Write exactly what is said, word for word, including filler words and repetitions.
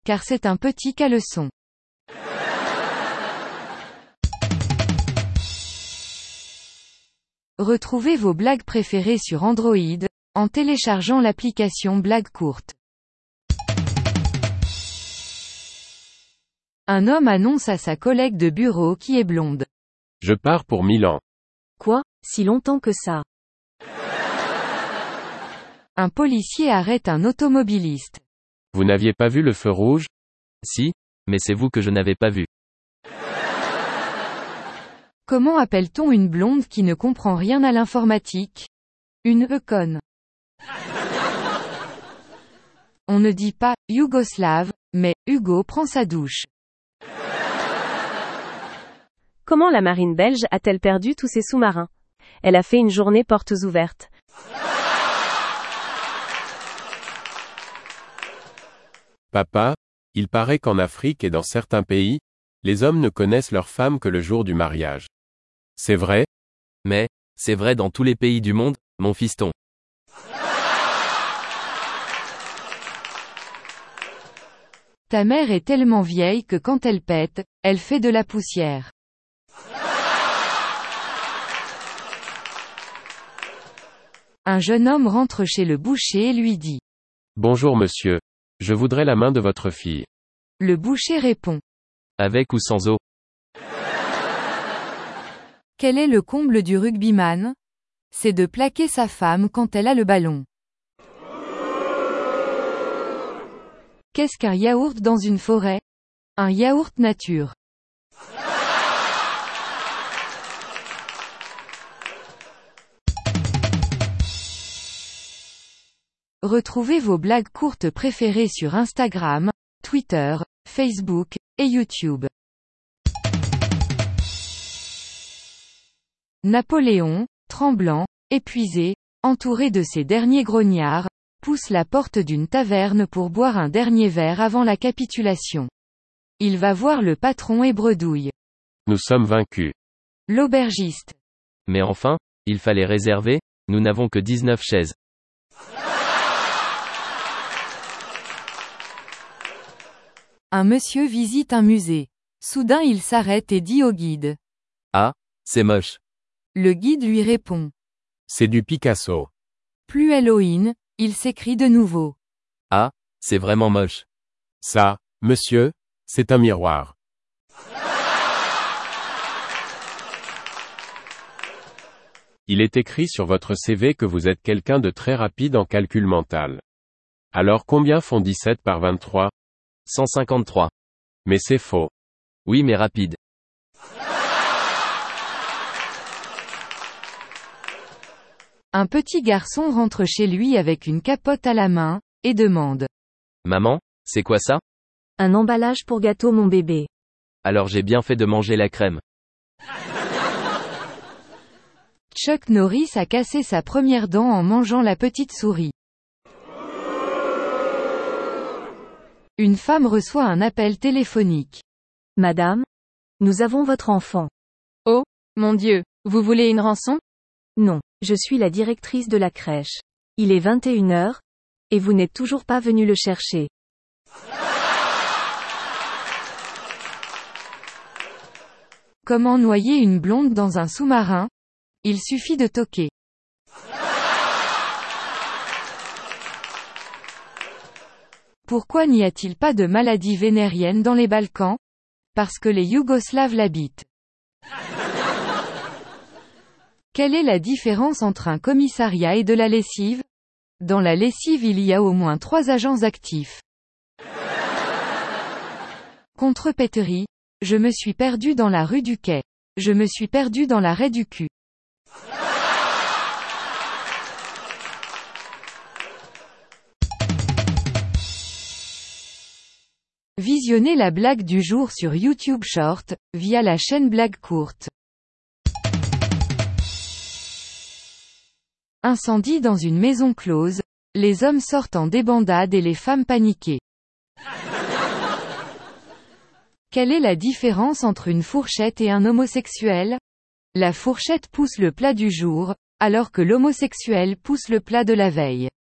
car c'est un petit caleçon. Retrouvez vos blagues préférées sur Android, en téléchargeant l'application Blagues courtes. Un homme annonce à sa collègue de bureau qui est blonde. Je pars pour Milan. Quoi, si longtemps que ça? Un policier arrête un automobiliste. Vous n'aviez pas vu le feu rouge? Si, mais c'est vous que je n'avais pas vu. Comment appelle-t-on une blonde qui ne comprend rien à l'informatique? Une econne. On ne dit pas « yougoslave », mais « Hugo prend sa douche ». Comment la marine belge a-t-elle perdu tous ses sous-marins? Elle a fait une journée portes ouvertes. Papa, il paraît qu'en Afrique et dans certains pays, les hommes ne connaissent leurs femmes que le jour du mariage. C'est vrai? Mais, c'est vrai dans tous les pays du monde, mon fiston. Ta mère est tellement vieille que quand elle pète, elle fait de la poussière. Un jeune homme rentre chez le boucher et lui dit. Bonjour monsieur. Je voudrais la main de votre fille. Le boucher répond. Avec ou sans eau? Quel est le comble du rugbyman? C'est de plaquer sa femme quand elle a le ballon. Qu'est-ce qu'un yaourt dans une forêt? Un yaourt nature. Retrouvez vos blagues courtes préférées sur Instagram, Twitter, Facebook, et YouTube. Napoléon, tremblant, épuisé, entouré de ses derniers grognards, pousse la porte d'une taverne pour boire un dernier verre avant la capitulation. Il va voir le patron et bredouille. Nous sommes vaincus. L'aubergiste. Mais enfin, il fallait réserver, nous n'avons que dix-neuf chaises. Un monsieur visite un musée. Soudain il s'arrête et dit au guide. Ah, c'est moche. Le guide lui répond. C'est du Picasso. Plus Halloween, il s'écrie de nouveau. Ah, c'est vraiment moche. Ça, monsieur, c'est un miroir. Il est écrit sur votre C V que vous êtes quelqu'un de très rapide en calcul mental. Alors combien font dix-sept par vingt-trois? cent cinquante-trois. Mais c'est faux. Oui mais rapide. Un petit garçon rentre chez lui avec une capote à la main, et demande. Maman, c'est quoi ça? Un emballage pour gâteau mon bébé. Alors j'ai bien fait de manger la crème. Chuck Norris a cassé sa première dent en mangeant la petite souris. Une femme reçoit un appel téléphonique. Madame, nous avons votre enfant. Oh, mon Dieu, vous voulez une rançon? Non, je suis la directrice de la crèche. Il est vingt et une heures, et vous n'êtes toujours pas venu le chercher. Comment noyer une blonde dans un sous-marin? Il suffit de toquer. Pourquoi n'y a-t-il pas de maladie vénérienne dans les Balkans? Parce que les Yougoslaves l'habitent. Quelle est la différence entre un commissariat et de la lessive? Dans la lessive il y a au moins trois agents actifs. Contrepéterie. Je me suis perdu dans la rue du Quai. Je me suis perdu dans l'arrêt du cul. Visionnez la blague du jour sur YouTube Short, via la chaîne Blagues courtes. Incendie dans une maison close, les hommes sortent en débandade et les femmes paniquées. Quelle est la différence entre une fourchette et un homosexuel? La fourchette pousse le plat du jour, alors que l'homosexuel pousse le plat de la veille.